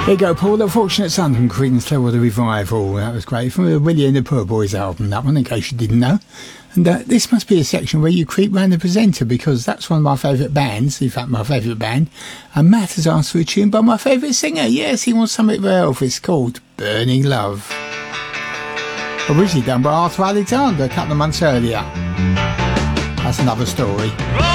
There you go, Paul. The Fortunate Son from Creedence Clearwater Revival. That was great. From the Willie and the Poor Boys album, that one, in case you didn't know. And this must be a section where you creep round the presenter, because that's one of my favourite bands, in fact, my favourite band. And Matt has asked for a tune by my favourite singer. Yes, he wants something for Elvis called Burning Love. Originally done by Arthur Alexander a couple of months earlier. That's another story.